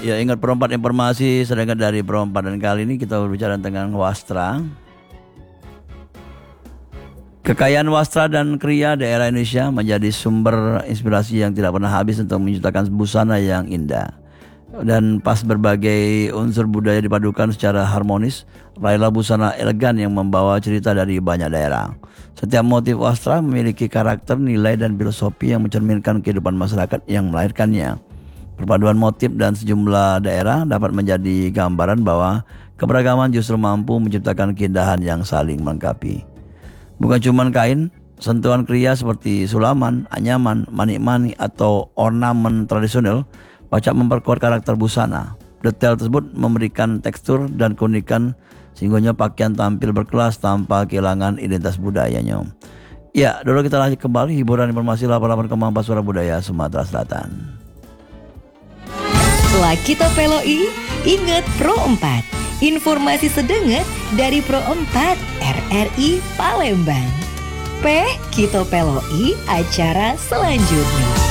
Ya, ingat Pro 4 informasi sedangkan dari Pro 4, dan kali ini kita berbicara tentang wastra. Kekayaan wastra dan kriya daerah Indonesia menjadi sumber inspirasi yang tidak pernah habis untuk menciptakan busana yang indah. Dan pas berbagai unsur budaya dipadukan secara harmonis, lahirlah busana elegan yang membawa cerita dari banyak daerah. Setiap motif wastra memiliki karakter, nilai, dan filosofi yang mencerminkan kehidupan masyarakat yang melahirkannya. Perpaduan motif dan sejumlah daerah dapat menjadi gambaran bahwa keberagaman justru mampu menciptakan keindahan yang saling melengkapi. Bukan cuma kain, sentuhan kriya seperti sulaman, anyaman, manik-manik, atau ornamen tradisional pacak memperkuat karakter busana. Detail tersebut memberikan tekstur dan keunikan sehingga pakaian tampil berkelas tanpa kehilangan identitas budayanya. Ya, dulu kita lanjut kembali hiburan informasi 88,4 Suara Budaya Sumatera Selatan. Setelah kita peloi, ingat Pro 4. Informasi sedenget dari Pro 4 RRI Palembang. Kita peloi acara selanjutnya.